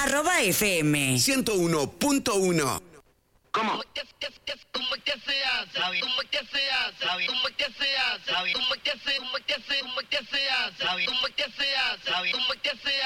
FM 101.1. ¿Cómo? ¿Cómo es que se hace? ¿Cómo es que se hace? ¿Cómo es que se hace? ¿Cómo es que se hace? ¿Cómo es que se hace?